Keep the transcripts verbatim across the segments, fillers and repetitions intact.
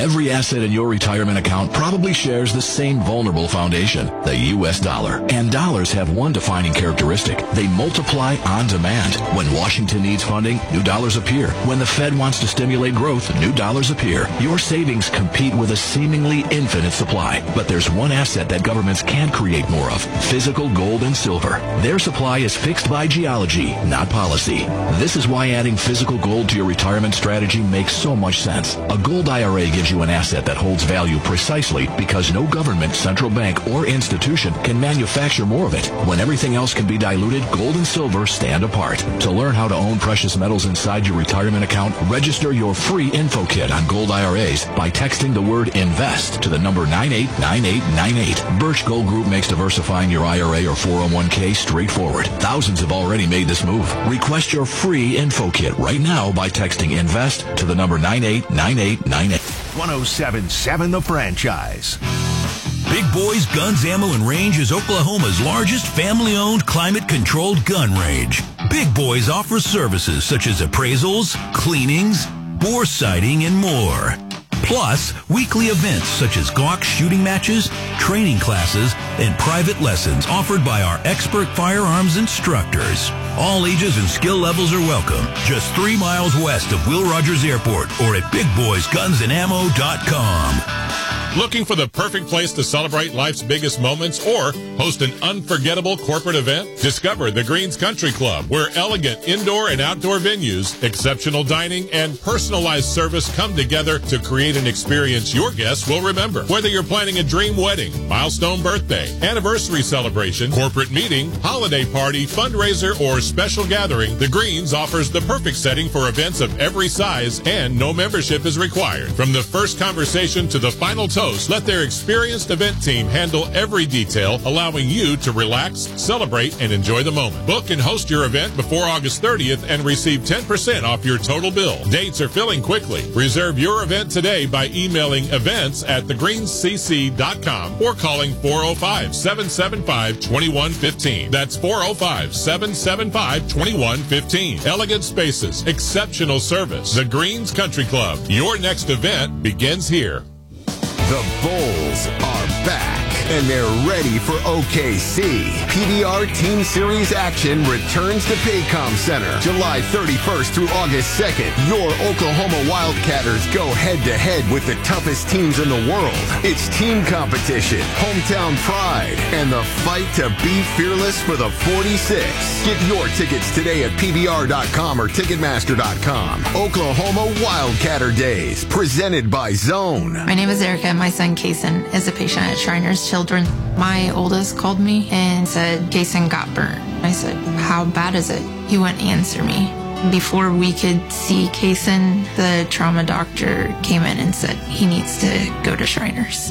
Every asset in your retirement account probably shares the same vulnerable foundation, the U S dollar. And dollars have one defining characteristic. They multiply on demand. When Washington needs funding, new dollars appear. When the Fed wants to stimulate growth, new dollars appear. Your savings compete with a seemingly infinite supply. But there's one asset that governments can create more of: physical gold and silver. Their supply is fixed by geology, not policy. This is why adding physical gold to your retirement strategy makes so much sense. A gold I R A gives you an asset that holds value precisely because no government, central bank, or institution can manufacture more of it. When everything else can be diluted, gold and silver stand apart. To learn how to own precious metals inside your retirement account, register your free info kit on gold I R As by texting the word INVEST to the number nine eight nine eight nine eight. Birch Gold Group makes diversifying your I R A or four oh one k straightforward. Thousands have already made this move. Request your free info kit right now by texting INVEST to the number nine eight nine eight nine eight. one oh seven point seven The Franchise. Big Boys Guns, Ammo, and Range is Oklahoma's largest family-owned, climate-controlled gun range. Big Boys offers services such as appraisals, cleanings, bore sighting, and more. Plus, weekly events such as Glock shooting matches, training classes, and private lessons offered by our expert firearms instructors. All ages and skill levels are welcome. Just three miles west of Will Rogers Airport or at big boys guns and ammo dot com. Looking for the perfect place to celebrate life's biggest moments or host an unforgettable corporate event? Discover the Greens Country Club, where elegant indoor and outdoor venues, exceptional dining, and personalized service come together to create an experience your guests will remember. Whether you're planning a dream wedding, milestone birthday, anniversary celebration, corporate meeting, holiday party, fundraiser, or special gathering, the Greens offers the perfect setting for events of every size, and no membership is required. From the first conversation to the final toast, let their experienced event team handle every detail, allowing you to relax, celebrate, and enjoy the moment. Book and host your event before August thirtieth and receive ten percent off your total bill. Dates are filling quickly. Reserve your event today by emailing events at the greens c c dot com or calling four oh five, seven seven five, two one one five. That's four oh five, seven seven five, two one one five. Elegant spaces, exceptional service. The Greens Country Club. Your next event begins here. The Bulls are back, and they're ready for O K C. P B R Team Series action returns to Paycom Center July thirty-first through August second. Your Oklahoma Wildcatters go head-to-head with the toughest teams in the world. It's team competition, hometown pride, and the fight to be fearless for the forty-six. Get your tickets today at P B R dot com or Ticketmaster dot com. Oklahoma Wildcatter Days, presented by Zone. My name is Erica. My son, Kason, is a patient at Shriners Children. My oldest called me and said, Kason got burned. I said, how bad is it? He wouldn't answer me. Before we could see Kason, the trauma doctor came in and said he needs to go to Shriners.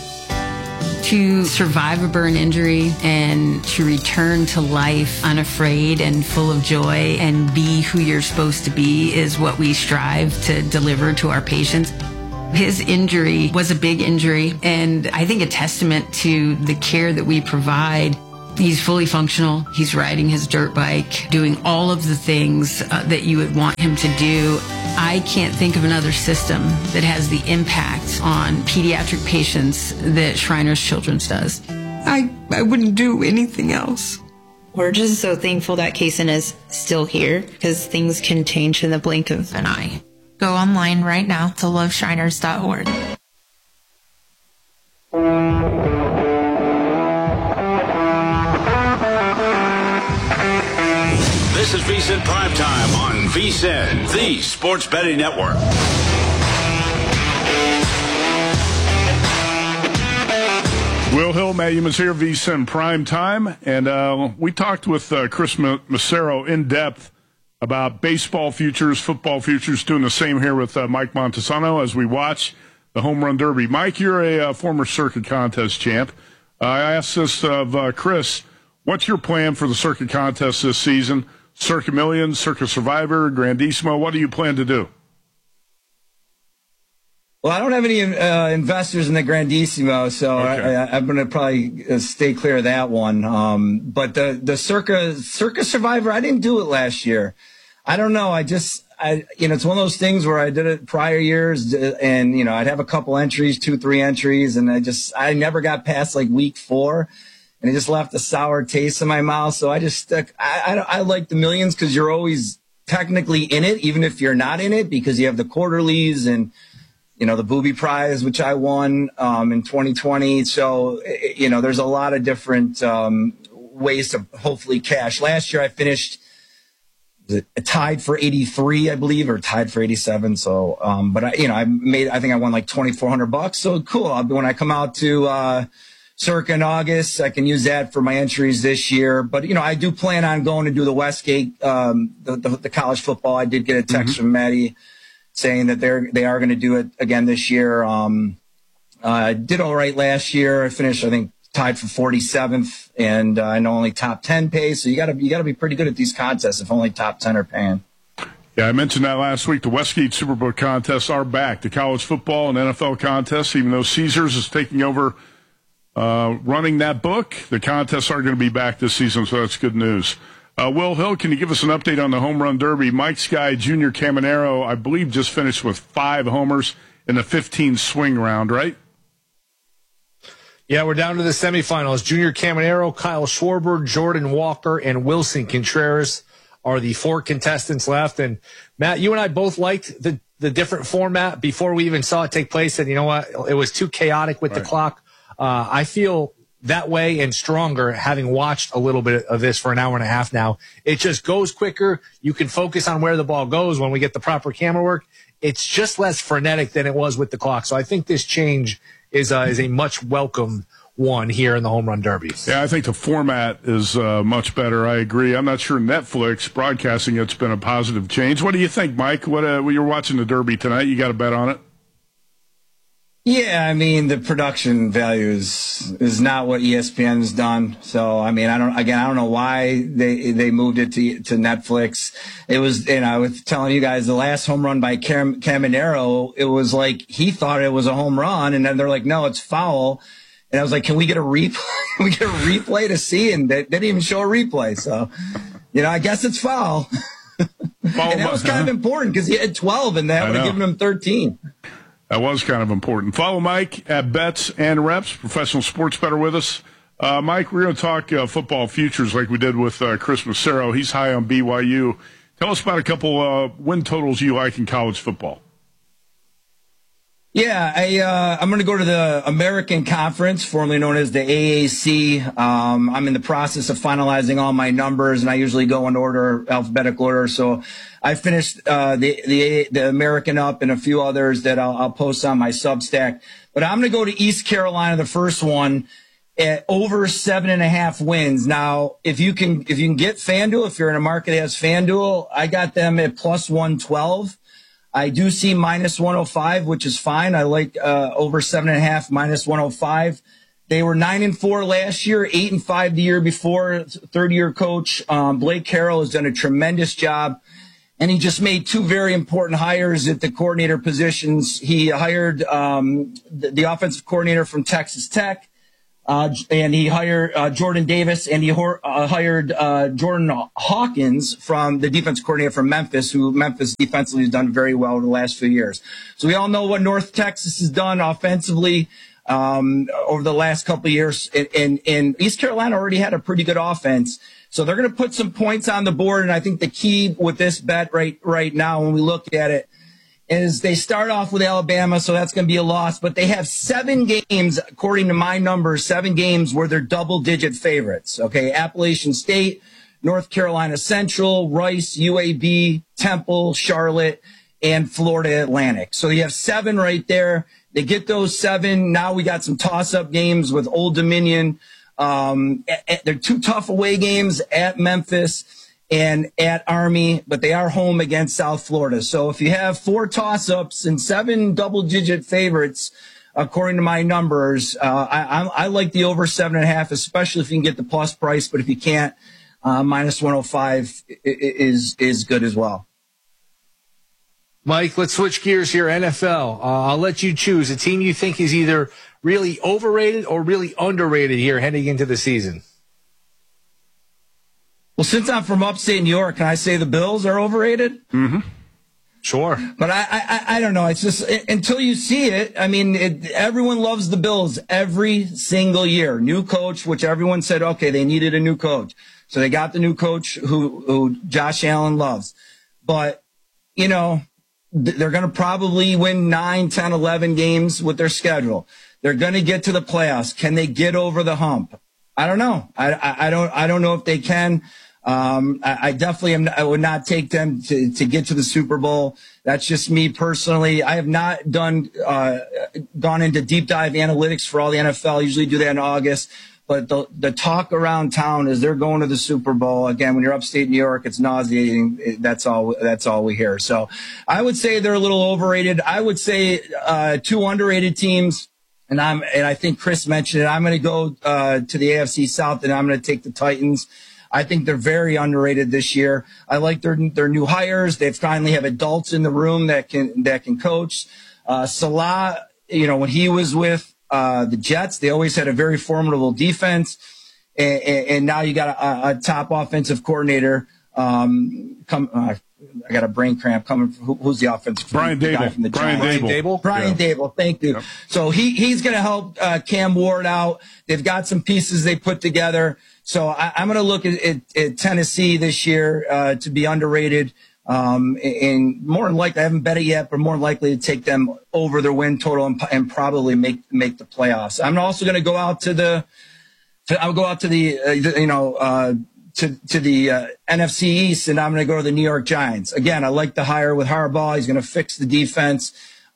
To survive a burn injury and to return to life unafraid and full of joy and be who you're supposed to be is what we strive to deliver to our patients. His injury was a big injury, and I think a testament to the care that we provide. He's fully functional. He's riding his dirt bike, doing all of the things uh, that you would want him to do. I can't think of another system that has the impact on pediatric patients that Shriners Children's does. I, I wouldn't do anything else. We're just so thankful that Kason is still here, because things can change in the blink of an eye. Go online right now to love shriners dot org. This is VSiN Primetime on VSiN, the Sports Betting Network. Will Hill, Matt Youmans here, VSiN Primetime. And uh, we talked with uh, Chris Massaro in depth about baseball futures, football futures, doing the same here with uh, Mike Montesano as we watch the Home Run Derby. Mike, you're a uh, former Circuit Contest champ. Uh, I asked this of uh, Chris, what's your plan for the Circuit Contest this season? Circuit Millions, Circuit Survivor, Grandissimo, what do you plan to do? Well, I don't have any uh, investors in the Grandissimo, so okay. I, I, I'm going to probably stay clear of that one. Um, but the the Circa Circa Survivor, I didn't do it last year. I don't know. I just, I, you know, it's one of those things where I did it prior years and, you know, I'd have a couple entries, two, three entries. And I just, I never got past like week four and it just left a sour taste in my mouth. So I just stuck, I, I, I like the millions because you're always technically in it, even if you're not in it, because you have the quarterlies and, you know, the Booby Prize, which I won, um, in twenty twenty. So, you know, there's a lot of different, um, ways to hopefully cash. Last year I finished tied for eighty-three, I believe, or tied for eighty-seven. So, um, but I, you know, I made, I think I won like twenty-four hundred bucks. So cool. I'll, when I come out to, uh, Circa in August, I can use that for my entries this year. But, you know, I do plan on going to do the Westgate, um, the, the, the college football. I did get a text mm-hmm. from Maddie saying that they're, they are going to do it again this year. Um, I uh, did all right last year. I finished, I think, tied for forty-seventh, and uh, I know only top ten pays. So you got to you got to be pretty good at these contests if only top ten are paying. Yeah, I mentioned that last week. The Westgate Superbook contests are back. The college football and N F L contests, even though Caesars is taking over uh, running that book, the contests are going to be back this season, so that's good news. Uh, Will Hill, can you give us an update on the Home Run Derby? Mike Sky, Junior Caminero, I believe, just finished with five homers in the fifteen swing round, right? Yeah, we're down to the semifinals. Junior Caminero, Kyle Schwarber, Jordan Walker, and Wilson Contreras are the four contestants left. And Matt, you and I both liked the, the different format before we even saw it take place. And you know what? It was too chaotic with right. the clock. Uh, I feel that way and stronger having watched a little bit of this for an hour and a half now. It just goes quicker. You can focus on where the ball goes when we get the proper camera work. It's just less frenetic than it was with the clock. So I think this change is uh, is a much welcome one here in the Home Run Derby. Yeah, I think the format is uh, much better. I agree. I'm not sure Netflix broadcasting it's been a positive change. What do you think, Mike? What uh, you're watching the Derby tonight? You got a bet on it? Yeah, I mean the production value is is not what E S P N's done. So I mean I don't again I don't know why they they moved it to to Netflix. It was you know I was telling you guys the last home run by Cam, Caminero. It was like he thought it was a home run, and then they're like, no, it's foul. And I was like, can we get a replay? Can we get a replay to see? And they, they didn't even show a replay. So you know I guess it's foul. And that was kind of important because he had twelve, and that would have given him thirteen. That was kind of important. Follow Mike at Bets and Reps, professional sports bettor with us. Uh, Mike, we're going to talk uh, football futures like we did with uh, Chris Massaro. He's high on B Y U. Tell us about a couple uh, win totals you like in college football. Yeah, I, uh, I'm going to go to the American Conference, formerly known as the A A C. Um, I'm in the process of finalizing all my numbers, and I usually go in order, alphabetical order. So I finished uh, the, the the American up and a few others that I'll, I'll post on my Substack. But I'm going to go to East Carolina, the first one, at over seven and a half wins. Now, if you can if you can get FanDuel, if you're in a market that has FanDuel, I got them at plus one twelve. I do see minus one oh five, which is fine. I like uh, over seven and a half, minus one oh five. They were nine and four last year, eight and five the year before. Third year coach um, Blake Carroll has done a tremendous job, and he just made two very important hires at the coordinator positions. He hired um, the, the offensive coordinator from Texas Tech. Uh, and he hired uh, Jordan Davis, and he hor- uh, hired uh, Jordan Hawkins from the defense coordinator from Memphis, who Memphis defensively has done very well over the last few years. So we all know what North Texas has done offensively um, over the last couple of years, and, and, and East Carolina already had a pretty good offense. So they're going to put some points on the board, and I think the key with this bet right right now, when we look at it, is they start off with Alabama, so that's going to be a loss. But they have seven games, according to my numbers, seven games where they're double-digit favorites. Okay, Appalachian State, North Carolina Central, Rice, U A B, Temple, Charlotte, and Florida Atlantic. So you have seven right there. They get those seven. Now we got some toss-up games with Old Dominion. Um, they're two tough away games at Memphis and at Army, but they are home against South Florida. So if you have four toss-ups and seven double-digit favorites, according to my numbers, uh, I, I like the over seven and a half, especially if you can get the plus price. But if you can't, uh, minus one oh five is is good as well. Mike, let's switch gears here. N F L. Uh, I'll let you choose a team you think is either really overrated or really underrated here heading into the season. Well, since I'm from upstate New York, can I say the Bills are overrated? Mm-hmm. Sure. But I, I, I don't know. It's just it, until you see it. I mean, it, everyone loves the Bills every single year. New coach, which everyone said, okay, they needed a new coach. So they got the new coach who, who Josh Allen loves. But, you know, th- they're going to probably win nine, ten, eleven games with their schedule. They're going to get to the playoffs. Can they get over the hump? I don't know. I, I, I don't, I don't know if they can. Um, I, I definitely am. I would not take them to, to get to the Super Bowl. That's just me personally. I have not done, uh, gone into deep dive analytics for all the N F L. I usually do that in August. But the, the talk around town is they're going to the Super Bowl. Again, when you're upstate New York, it's nauseating. That's all, that's all we hear. So I would say they're a little overrated. I would say, uh, two underrated teams. And I'm, and I think Chris mentioned it. I'm going to go, uh, to the A F C South and I'm going to take the Titans. I think they're very underrated this year. I like their their new hires. They finally have adults in the room that can that can coach. Uh, Salah, you know, when he was with uh, the Jets, they always had a very formidable defense, and, and, and now you got a, a top offensive coordinator. Um, come, uh, I got a brain cramp coming. From, who, who's the offensive? Brian the Dable. From the Brian Dable. Brian yeah. Dable. Thank you. Yep. So he he's going to help uh, Cam Ward out. They've got some pieces they put together. So I, I'm going to look at, at, at Tennessee this year uh, to be underrated. Um, and more than likely, I haven't bet it yet, but more likely to take them over their win total and, and probably make make the playoffs. I'm also going to go out to the. To, I'll go out to the uh, you know uh, to to the uh, N F C East, and I'm going to go to the New York Giants. Again, I like the hire with Harbaugh. He's going to fix the defense.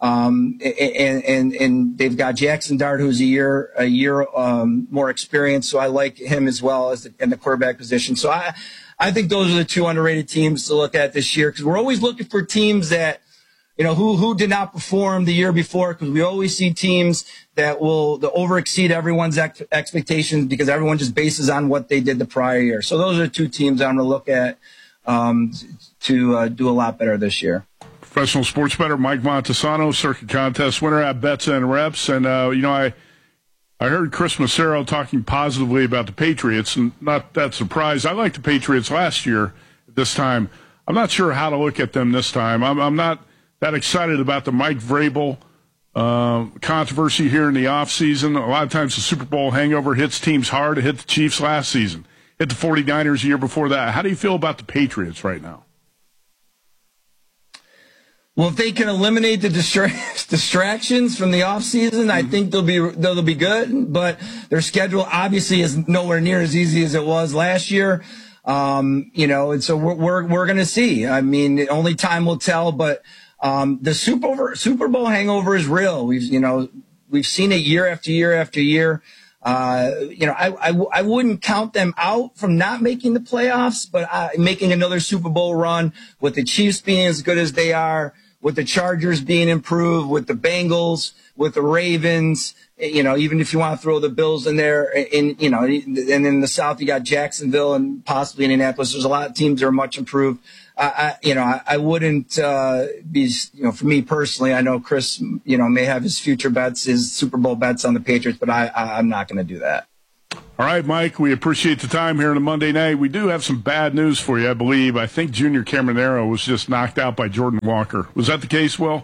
Um, and, and, and they've got Jackson Dart, who's a year, a year, um, more experienced. So I like him as well as the, in the quarterback position. So I, I think those are the two underrated teams to look at this year because we're always looking for teams that, you know, who, who did not perform the year before because we always see teams that will the over exceed everyone's ex- expectations because everyone just bases on what they did the prior year. So those are the two teams I'm going to look at, um, to, uh, do a lot better this year. Professional sports bettor Mike Montesano, circuit contest winner at Bets and Reps. And, uh, you know, I I heard Chris Massaro talking positively about the Patriots, and not that surprised. I liked the Patriots last year at this time. I'm not sure how to look at them this time. I'm, I'm not that excited about the Mike Vrabel uh, controversy here in the offseason. A lot of times the Super Bowl hangover hits teams hard. It hit the Chiefs last season, hit the forty-niners a year before that. How do you feel about the Patriots right now? Well, if they can eliminate the distra- distractions from the offseason, I think they'll be they'll be good. But their schedule obviously is nowhere near as easy as it was last year. Um, you know, and so we're we're, we're going to see. I mean, only time will tell. But um, the Super Super Bowl hangover is real. We've you know we've seen it year after year after year. Uh, you know, I, I I wouldn't count them out from not making the playoffs, but uh, making another Super Bowl run with the Chiefs being as good as they are. With the Chargers being improved, with the Bengals, with the Ravens, you know, even if you want to throw the Bills in there, in you know, and in the South you got Jacksonville and possibly Indianapolis. There's a lot of teams that are much improved. I, I you know, I, I wouldn't uh, be, you know, for me personally, I know Chris, you know, may have his future bets, his Super Bowl bets on the Patriots, but I, I I'm not going to do that. All right, Mike, we appreciate the time here on a Monday night. We do have some bad news for you, I believe. I think Junior Caminero was just knocked out by Jordan Walker. Was that the case, Will?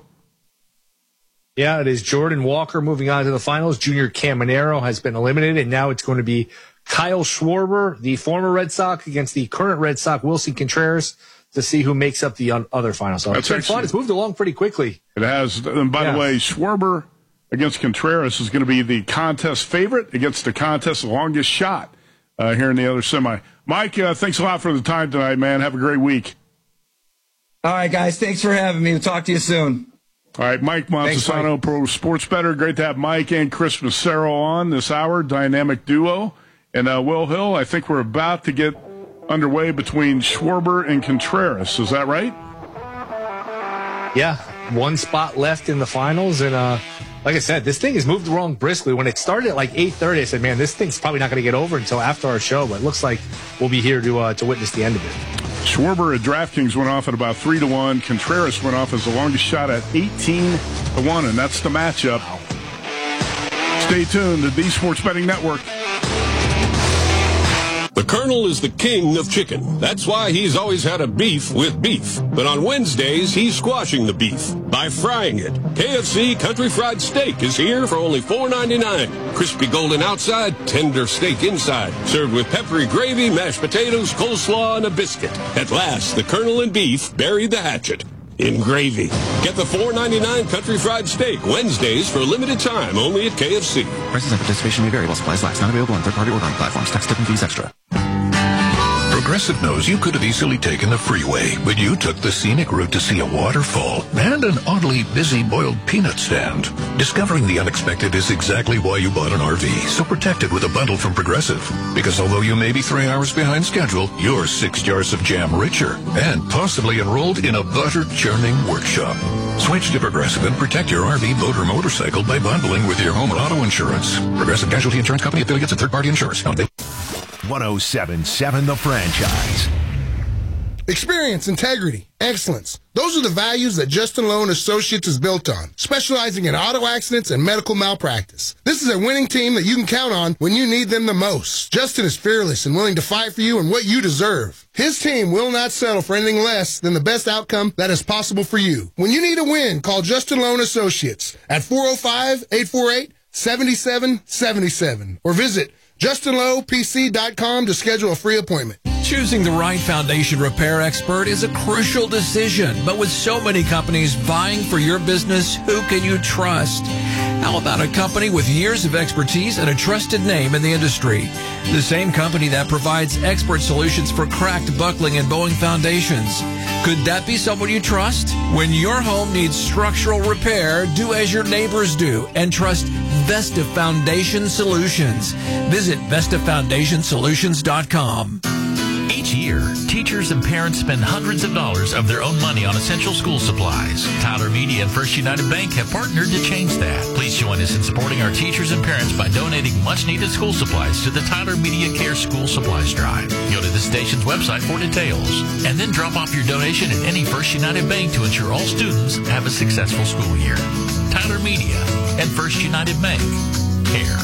Yeah, it is Jordan Walker moving on to the finals. Junior Caminero has been eliminated, and now it's going to be Kyle Schwarber, the former Red Sox, against the current Red Sox, Wilson Contreras, to see who makes up the other final. So it's been fun. It's moved along pretty quickly. It has. And by yeah. the way, Schwarber against Contreras is going to be the contest favorite against the contest longest shot uh, here in the other semi. Mike, uh, thanks a lot for the time tonight, man. Have a great week. All right, guys. Thanks for having me. We'll talk to you soon. All right, Mike Montesano, Pro Sports Bettor. Great to have Mike and Chris Massaro on this hour, dynamic duo. And uh, Will Hill, I think we're about to get underway between Schwarber and Contreras. Is that right? Yeah, one spot left in the finals, and uh, like I said, this thing has moved along briskly. When it started at like eight thirty, I said, man, this thing's probably not going to get over until after our show, but it looks like we'll be here to uh, to witness the end of it. Schwarber at DraftKings went off at about three to one. Contreras went off as the longest shot at eighteen to one, and that's the matchup. Stay tuned to the Sports Betting Network. The Colonel is the king of chicken. That's why he's always had a beef with beef. But on Wednesdays, he's squashing the beef by frying it. K F C Country Fried Steak is here for only four ninety-nine. Crispy golden outside, tender steak inside. Served with peppery gravy, mashed potatoes, coleslaw, and a biscuit. At last, the Colonel and beef buried the hatchet in gravy. Get the four ninety-nine Country Fried Steak Wednesdays for a limited time only at K F C. Prices and participation may vary while supplies last. Not available on third-party ordering platforms. Tax, tip, and fees extra. Progressive knows you could have easily taken the freeway, but you took the scenic route to see a waterfall and an oddly busy boiled peanut stand. Discovering the unexpected is exactly why you bought an R V, so protect it with a bundle from Progressive. Because although you may be three hours behind schedule, you're six jars of jam richer and possibly enrolled in a butter-churning workshop. Switch to Progressive and protect your R V, boat, or motorcycle by bundling with your home and auto insurance. Progressive Casualty Insurance Company affiliates and third-party insurers. Now they- one oh seven point seven The Franchise. Experience, integrity, excellence. Those are the values that Justin Lowe and Associates is built on, specializing in auto accidents and medical malpractice. This is a winning team that you can count on when you need them the most. Justin is fearless and willing to fight for you and what you deserve. His team will not settle for anything less than the best outcome that is possible for you. When you need a win, call Justin Lowe and Associates at four oh five, eight four eight, seven seven seven seven or visit justin lowe p c dot com to schedule a free appointment. Choosing the right foundation repair expert is a crucial decision, but with so many companies vying for your business, who can you trust? How about a company with years of expertise and a trusted name in the industry? The same company that provides expert solutions for cracked, buckling, and bowing foundations. Could that be someone you trust? When your home needs structural repair, do as your neighbors do and trust Vesta Foundation Solutions. Visit vesta foundation solutions dot com. Each year, teachers and parents spend hundreds of dollars of their own money on essential school supplies. Tyler Media and First United Bank have partnered to change that. Please join us in supporting our teachers and parents by donating much-needed school supplies to the Tyler Media Care School Supplies Drive. Go to the station's website for details, and then drop off your donation at any First United Bank to ensure all students have a successful school year. Tyler Media and First United Bank. Care.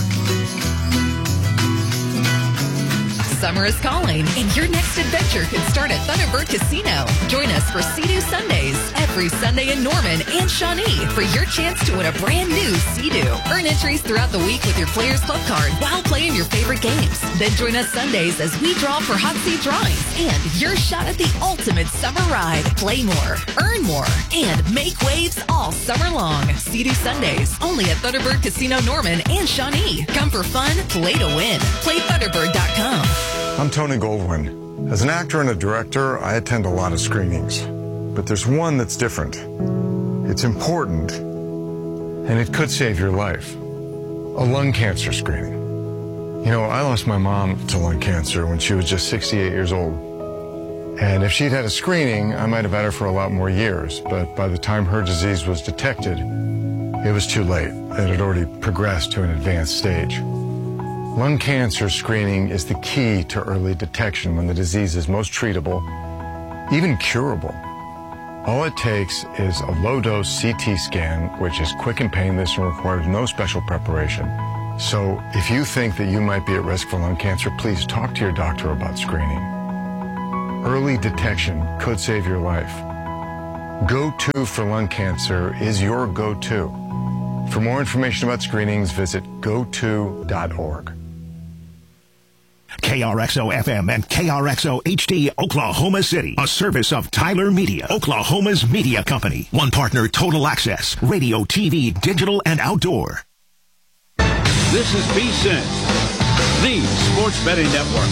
Summer is calling, and your next adventure could start at Thunderbird Casino. Join us for Sea-Doo Sundays every Sunday in Norman and Shawnee for your chance to win a brand new Sea-Doo. Earn entries throughout the week with your Players Club card while playing your favorite games. Then join us Sundays as we draw for hot seat drawings and your shot at the ultimate summer ride. Play more, earn more, and make waves all summer long. Sea-Doo Sundays only at Thunderbird Casino Norman and Shawnee. Come for fun, play to win. Play thunderbird dot com. I'm Tony Goldwyn. As an actor and a director, I attend a lot of screenings. But there's one that's different. It's important, and it could save your life. A lung cancer screening. You know, I lost my mom to lung cancer when she was just sixty-eight years old. And if she'd had a screening, I might have had her for a lot more years. But by the time her disease was detected, it was too late. It had already progressed to an advanced stage. Lung cancer screening is the key to early detection when the disease is most treatable, even curable. All it takes is a low-dose C T scan, which is quick and painless and requires no special preparation. So if you think that you might be at risk for lung cancer, please talk to your doctor about screening. Early detection could save your life. Go-To for lung cancer is your go-to. For more information about screenings, visit go to dot org. K R X O F M and K R X O H D Oklahoma City, a service of Tyler Media, Oklahoma's media company. One partner, Total Access, radio, T V, digital, and outdoor. This is V S I N, the Sports Betting Network.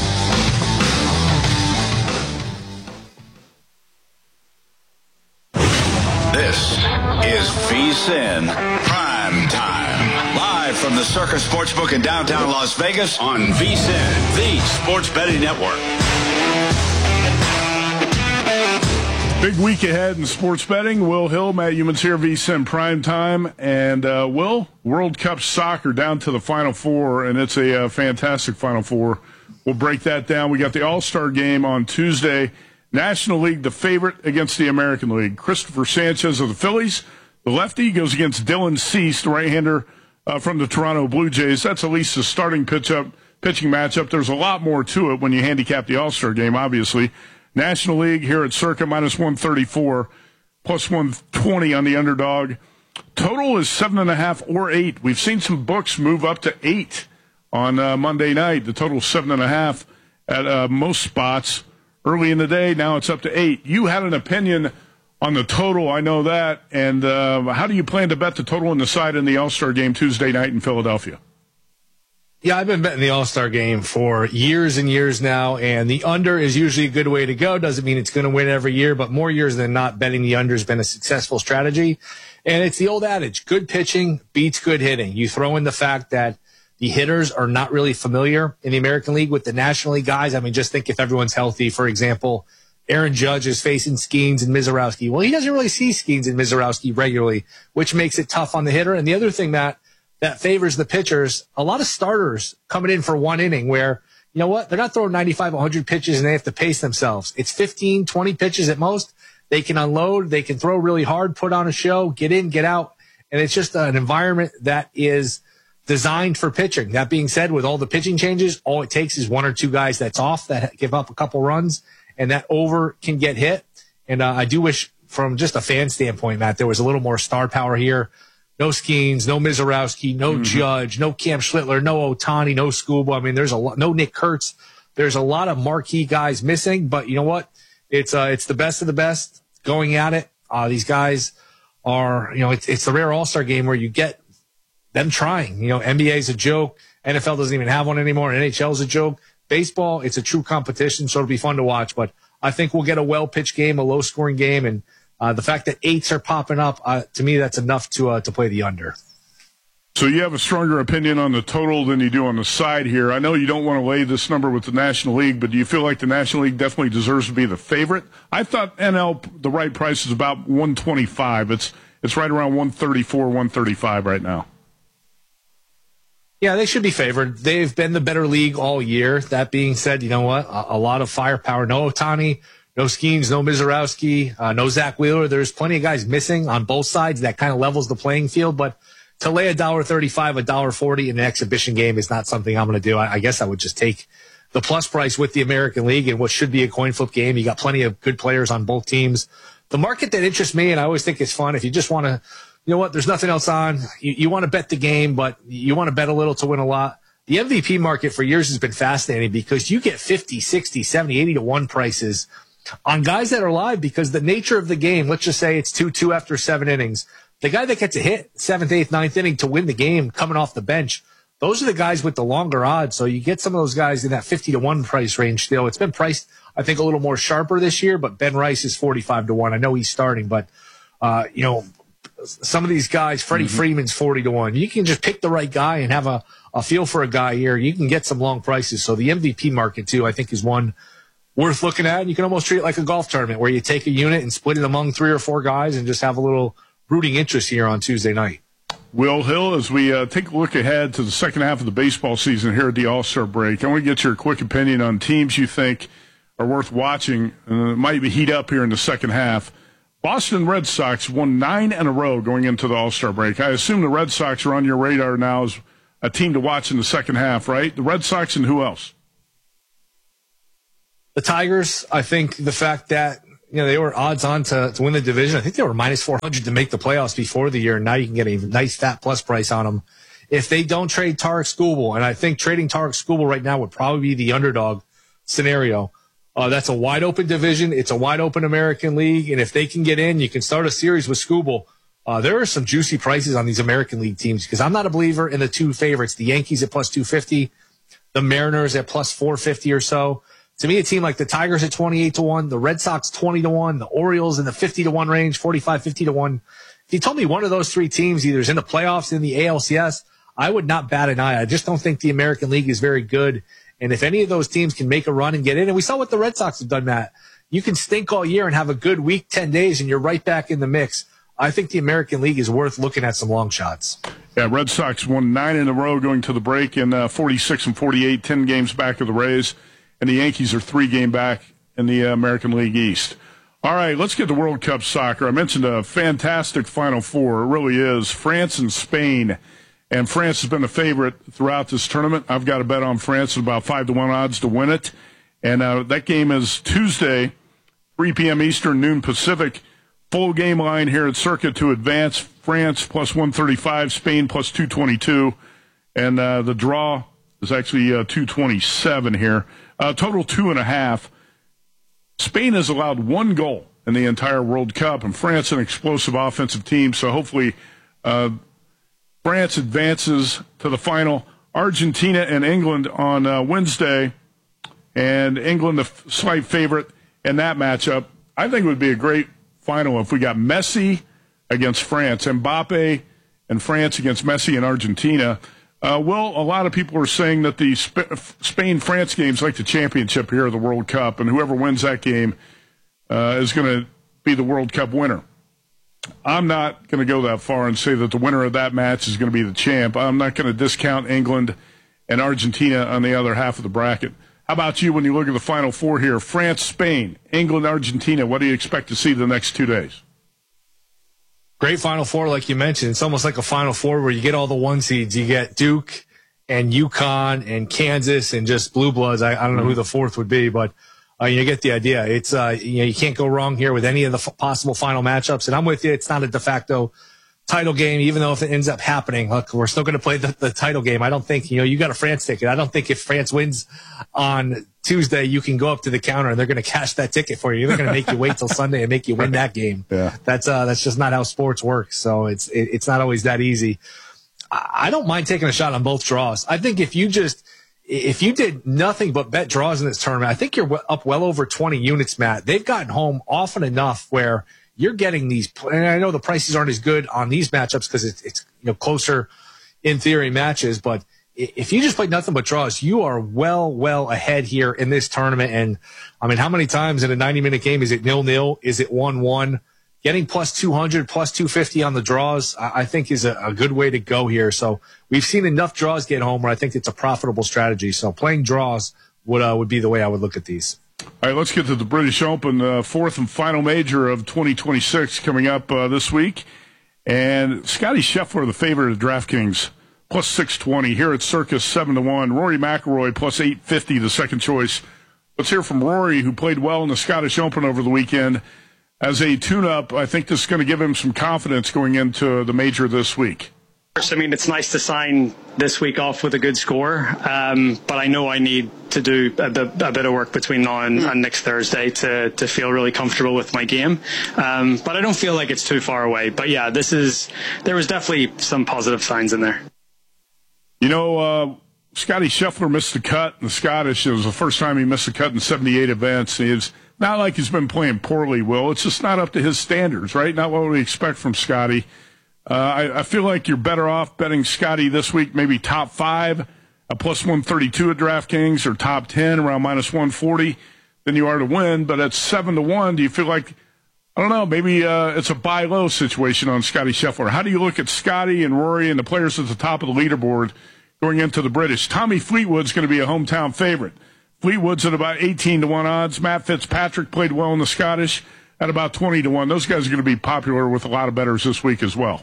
This is V S I N Prime Time. Live from the Circus Sportsbook in downtown Las Vegas on V S I N, the Sports Betting Network. Big week ahead in sports betting. Will Hill, Matt Youmans here, V S I N Prime Time. And, uh, Will, World Cup soccer down to the Final Four, and it's a uh, fantastic Final Four. We'll break that down. We got the All-Star game on Tuesday. National League, the favorite against the American League. Christopher Sanchez of the Phillies, the lefty, goes against Dylan Cease, the right-hander uh, from the Toronto Blue Jays. That's at least a starting pitchup pitching matchup. There's a lot more to it when you handicap the All-Star game, obviously. National League here at Circa, minus one thirty-four, plus one twenty on the underdog. Total is seven and a half or eight. We've seen some books move up to eight on uh, Monday night. The total is seven and a half at uh, most spots early in the day. Now it's up to eight. You had an opinion on the total, I know that. And uh, how do you plan to bet the total and the side in the All-Star game Tuesday night in Philadelphia? Yeah, I've been betting the All-Star game for years and years now, and the under is usually a good way to go. Doesn't mean it's going to win every year, but more years than not, betting the under has been a successful strategy. And it's the old adage, good pitching beats good hitting. You throw in the fact that the hitters are not really familiar in the American League with the National League guys. I mean, just think if everyone's healthy, for example, Aaron Judge is facing Skeens and Mizorowski. Well, he doesn't really see Skeens and Mizorowski regularly, which makes it tough on the hitter. And the other thing that that favors the pitchers, a lot of starters coming in for one inning where, you know what, they're not throwing ninety-five, one hundred pitches and they have to pace themselves. It's fifteen, twenty pitches at most. They can unload, they can throw really hard, put on a show, get in, get out. And it's just an environment that is designed for pitching. That being said, with all the pitching changes, all it takes is one or two guys that's off that give up a couple runs, and that over can get hit. And uh, I do wish, from just a fan standpoint, Matt, there was a little more star power here. No Skeens, no Mizorowski, no mm-hmm. Judge, no Cam Schlittler, no Ohtani, no Scuba. I mean, there's a lot, no Nick Kurtz. There's a lot of marquee guys missing, but you know what? It's uh, it's the best of the best going at it. Uh, these guys are, you know, it's, it's the rare All-Star game where you get them trying. You know, N B A is a joke. N F L doesn't even have one anymore. N H L is a joke. Baseball, it's a true competition, so it'll be fun to watch. But I think we'll get a well-pitched game, a low-scoring game, and Uh, the fact that eights are popping up, uh, to me, that's enough to uh, to play the under. So you have a stronger opinion on the total than you do on the side here. I know you don't want to lay this number with the National League, but do you feel like the National League definitely deserves to be the favorite? I thought N L, the right price is about one twenty-five. It's it's right around one thirty-four, one thirty-five right now. Yeah, they should be favored. They've been the better league all year. That being said, you know what? A, a lot of firepower. No Ohtani. No Skeens, no Mizorowski, uh, no Zach Wheeler. There's plenty of guys missing on both sides. That kind of levels the playing field. But to lay one dollar thirty-five, one dollar forty in an exhibition game is not something I'm going to do. I, I guess I would just take the plus price with the American League in what should be a coin flip game. You got plenty of good players on both teams. The market that interests me, and I always think it's fun, if you just want to, you know what, there's nothing else on. You, you want to bet the game, but you want to bet a little to win a lot. The M V P market for years has been fascinating because you get fifty, sixty, seventy, eighty to one prices on guys that are live because the nature of the game, let's just say it's two two after seven innings. The guy that gets a hit seventh, eighth, ninth inning to win the game coming off the bench, those are the guys with the longer odds. So you get some of those guys in that fifty to one price range still. It's been priced, I think, a little more sharper this year, but Ben Rice is forty-five to one. I know he's starting, but, uh, you know, some of these guys, Freddie mm-hmm. Freeman's forty to one. You can just pick the right guy and have a, a feel for a guy here. You can get some long prices. So the M V P market, too, I think is one worth looking at. You can almost treat it like a golf tournament where you take a unit and split it among three or four guys and just have a little rooting interest here on Tuesday night. Will Hill, as we uh, take a look ahead to the second half of the baseball season here at the All-Star break, I want to get your quick opinion on teams you think are worth watching. Uh, might be heat up here in the second half. Boston Red Sox won nine in a row going into the All-Star break. I assume the Red Sox are on your radar now as a team to watch in the second half, right? The Red Sox and who else? The Tigers, I think the fact that, you know, they were odds on to, to win the division. I think they were minus four hundred to make the playoffs before the year. And now you can get a nice fat plus price on them. If they don't trade Tarek Skubal, and I think trading Tarek Skubal right now would probably be the underdog scenario. Uh, that's a wide open division. It's a wide open American League. And if they can get in, you can start a series with Skubal. Uh, there are some juicy prices on these American League teams because I'm not a believer in the two favorites, the Yankees at plus two fifty, the Mariners at plus four fifty or so. To me, a team like the Tigers at twenty-eight to one, the Red Sox twenty to one, the Orioles in the fifty to one range, forty-five, fifty to one. If you told me one of those three teams either is in the playoffs in the A L C S, I would not bat an eye. I just don't think the American League is very good. And if any of those teams can make a run and get in, and we saw what the Red Sox have done, Matt, you can stink all year and have a good week, ten days, and you're right back in the mix. I think the American League is worth looking at some long shots. Yeah, Red Sox won nine in a row going to the break in uh, forty-six and forty-eight, ten games back of the Rays. And the Yankees are three game back in the uh, American League East. All right, let's get to World Cup soccer. I mentioned a fantastic Final Four. It really is. France and Spain And France has been a favorite throughout this tournament. I've got a bet on France at about five to one odds to win it. And uh, that game is Tuesday, three p.m. Eastern, noon Pacific. Full game line here at Circa to advance. France plus one thirty-five, Spain plus two twenty-two. And uh, the draw is actually uh, two twenty-seven here. Uh, total two and a half. Spain has allowed one goal in the entire World Cup, and France an explosive offensive team. So hopefully uh, France advances to the final. Argentina and England on uh, Wednesday, and England the f- slight favorite in that matchup. I think it would be a great final if we got Messi against France, Mbappe and France against Messi and Argentina. Uh, well, a lot of people are saying that the Sp- Spain-France game is like the championship here of the World Cup, and whoever wins that game uh, is going to be the World Cup winner. I'm not going to go that far and say that the winner of that match is going to be the champ. I'm not going to discount England and Argentina on the other half of the bracket. How about you when you look at the Final Four here? France, Spain, England, Argentina. What do you expect to see the next two days? Great Final Four, like you mentioned. It's almost like a Final Four where you get all the one seeds. You get Duke and UConn and Kansas and just Blue Bloods. I, I don't know who the fourth would be, but Uh, you get the idea. It's, uh, you know, you can't go wrong here with any of the f- possible final matchups. And I'm with you. It's not a de facto title game, even though if it ends up happening, look, we're still going to play the, the title game. I don't think, you know, you got a France ticket. I don't think if France wins on Tuesday, you can go up to the counter and they're going to cash that ticket for you. They're going to make you wait till Sunday and make you win that game. Yeah. That's, uh, that's just not how sports work. So it's, it, it's not always that easy. I, I don't mind taking a shot on both draws. I think if you just, If you did nothing but bet draws in this tournament, I think you're up well over twenty units, Matt. They've gotten home often enough where you're getting these, and I know the prices aren't as good on these matchups because it's, it's, you know, closer in theory matches, but if you just play nothing but draws, you are well, well ahead here in this tournament. And I mean, how many times in a ninety minute game is it nil nil? Is it one one? Getting plus two hundred, plus two fifty on the draws, I think is a, a good way to go here. So we've seen enough draws get home where I think it's a profitable strategy. So playing draws would uh, would be the way I would look at these. All right, let's get to the British Open, uh, fourth and final major of twenty twenty-six coming up uh, this week. And Scotty Scheffler, the favorite of DraftKings, plus six twenty. Here at Circus, seven to one. Rory McIlroy, plus eight fifty, the second choice. Let's hear from Rory, who played well in the Scottish Open over the weekend. As a tune-up, I think this is going to give him some confidence going into the major this week. I mean, it's nice to sign this week off with a good score, um, but I know I need to do a, bit, a bit of work between now and, and next Thursday to, to feel really comfortable with my game. Um, but I don't feel like it's too far away. But yeah, this is there was definitely some positive signs in there. You know, uh, Scotty Scheffler missed the cut in the Scottish. It was the first time he missed the cut in seventy-eight events. He's not like he's been playing poorly, Will. It's just not up to his standards, right? Not what we expect from Scotty. Uh, I, I feel like you're better off betting Scotty this week, maybe top five, a plus one thirty-two at DraftKings, or top ten, around minus one forty, than you are to win. But at seven to one, do you feel like, I don't know, maybe uh, it's a buy low situation on Scotty Scheffler? How do you look at Scotty and Rory and the players at the top of the leaderboard going into the British? Tommy Fleetwood's going to be a hometown favorite. Fleetwood's at about eighteen to one odds. Matt Fitzpatrick played well in the Scottish at about twenty to one. Those guys are going to be popular with a lot of bettors this week as well.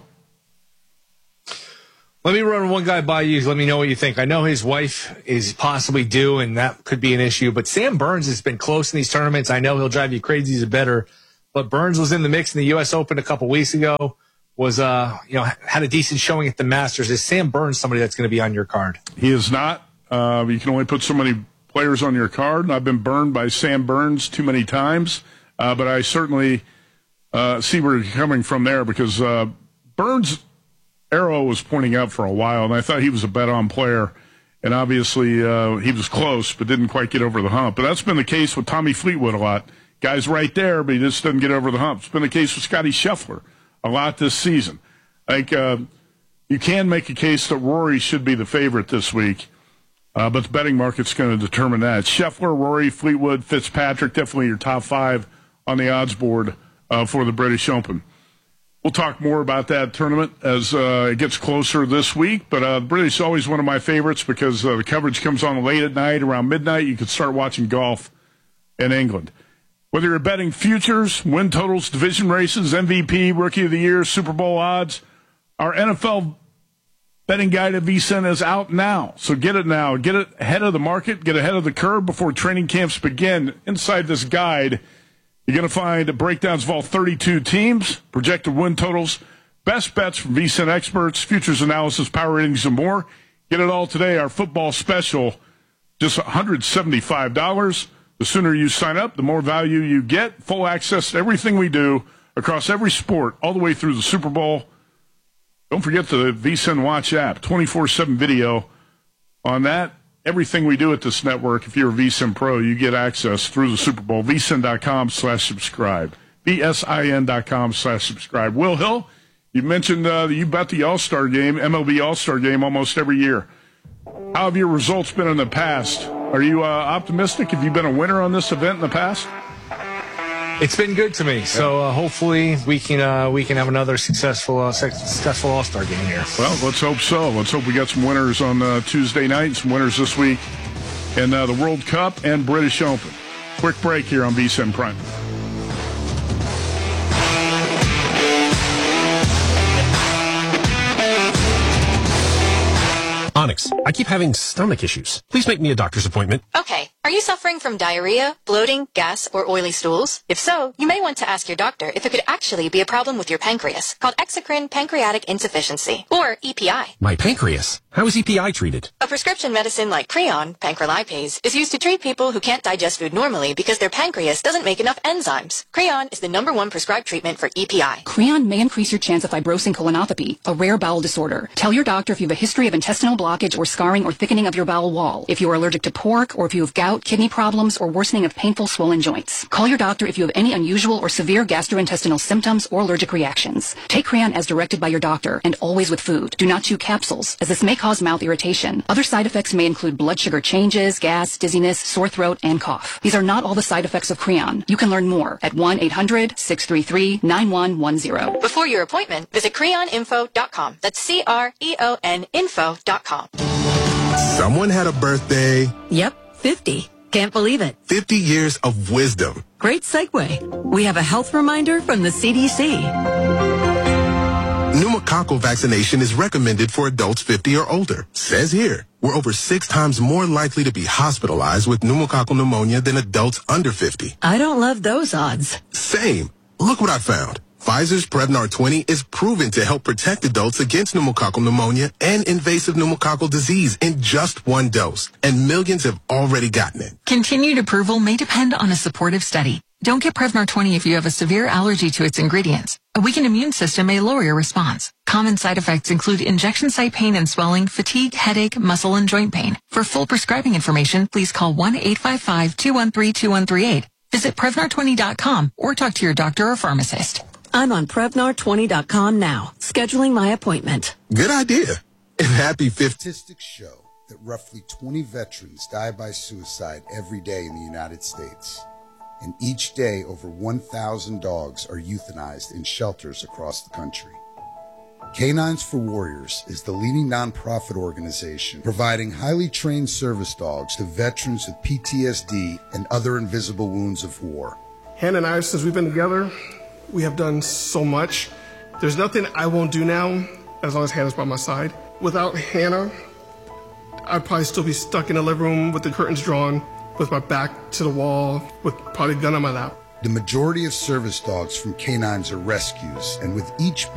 Let me run one guy by you. Let me know what you think. I know his wife is possibly due, and that could be an issue. But Sam Burns has been close in these tournaments. I know he'll drive you crazy as a bettor. But Burns was in the mix in the U S Open a couple weeks ago. Was uh, you know, had a decent showing at the Masters. Is Sam Burns somebody that's going to be on your card? He is not. Uh, you can only put so many players on your card, and I've been burned by Sam Burns too many times, uh, but I certainly uh, see where you're coming from there, because uh, Burns' arrow was pointing up for a while, and I thought he was a bet-on player, and obviously uh, he was close but didn't quite get over the hump. But that's been the case with Tommy Fleetwood a lot. Guy's right there, but he just doesn't get over the hump. It's been the case with Scotty Scheffler a lot this season. I think uh, you can make a case that Rory should be the favorite this week. Uh, but the betting market's going to determine that. Scheffler, Rory, Fleetwood, Fitzpatrick, definitely your top five on the odds board uh, for the British Open. We'll talk more about that tournament as uh, it gets closer this week. But uh, the British is always one of my favorites because uh, the coverage comes on late at night, around midnight. You can start watching golf in England. Whether you're betting futures, win totals, division races, M V P, Rookie of the Year, Super Bowl odds, our N F L betting guide at V S I N is out now. So get it now. Get it ahead of the market. Get ahead of the curve before training camps begin. Inside this guide, you're going to find breakdowns of all thirty-two teams, projected win totals, best bets from V S I N experts, futures analysis, power ratings, and more. Get it all today. Our football special, just one hundred seventy-five dollars. The sooner you sign up, the more value you get. Full access to everything we do across every sport, all the way through the Super Bowl. Don't forget the V S I N Watch app, twenty-four seven video on that. Everything we do at this network, if you're a V S I N Pro, you get access through the Super Bowl. V S I N dot com slash subscribe. V S I N dot com slash subscribe. Will Hill, you mentioned uh, you bet the All-Star game, M L B All-Star game, almost every year. How have your results been in the past? Are you uh, optimistic? Have you been a winner on this event in the past? It's been good to me, so uh, hopefully we can uh, we can have another successful uh, successful All-Star game here. Well, let's hope so. Let's hope we got some winners on uh, Tuesday night, some winners this week in uh, the World Cup and British Open. Quick break here on V S I N Prime. Onyx, I keep having stomach issues. Please make me a doctor's appointment. Okay. Are you suffering from diarrhea, bloating, gas, or oily stools? If so, you may want to ask your doctor if it could actually be a problem with your pancreas, called exocrine pancreatic insufficiency, or E P I. My pancreas? How is E P I treated? A prescription medicine like Creon, pancrelipase, is used to treat people who can't digest food normally because their pancreas doesn't make enough enzymes. Creon is the number one prescribed treatment for E P I. Creon may increase your chance of fibrosing colonopathy, a rare bowel disorder. Tell your doctor if you have a history of intestinal blockage or scarring or thickening of your bowel wall, if you are allergic to pork, or if you have gout, kidney problems, or worsening of painful swollen joints. Call your doctor if you have any unusual or severe gastrointestinal symptoms or allergic reactions. Take Creon as directed by your doctor, and always with food. Do not chew capsules, as this may cause mouth irritation. Other side effects may include blood sugar changes, gas, dizziness, sore throat, and cough. These are not all the side effects of Creon. You can learn more at one eight hundred, six three three, nine one one zero. Before your appointment, visit creon info dot com. That's C R E O N info dot com. Someone had a birthday. Yep, fifty. Can't believe it. fifty years of wisdom. Great segue. We have a health reminder from the C D C. Pneumococcal vaccination is recommended for adults fifty or older. Says here, we're over six times more likely to be hospitalized with pneumococcal pneumonia than adults under fifty. I don't love those odds. Same. Look what I found. Pfizer's Prevnar twenty is proven to help protect adults against pneumococcal pneumonia and invasive pneumococcal disease in just one dose, and millions have already gotten it. Continued approval may depend on a supportive study. Don't get Prevnar twenty if you have a severe allergy to its ingredients. A weakened immune system may lower your response. Common side effects include injection site pain and swelling, fatigue, headache, muscle, and joint pain. For full prescribing information, please call one eight five five, two one three, two one three eight. Visit Prevnar twenty dot com or talk to your doctor or pharmacist. I'm on Prevnar twenty dot com now, scheduling my appointment. Good idea. And happy fiftieth. Statistics show that roughly twenty veterans die by suicide every day in the United States. And each day, over one thousand dogs are euthanized in shelters across the country. Canines for Warriors is the leading nonprofit organization providing highly trained service dogs to veterans with P T S D and other invisible wounds of war. Hannah and I, since we've been together, we have done so much. There's nothing I won't do now as long as Hannah's by my side. Without Hannah, I'd probably still be stuck in the living room with the curtains drawn, with my back to the wall, with probably a gun on my lap. The majority of service dogs from canines are rescues, and with each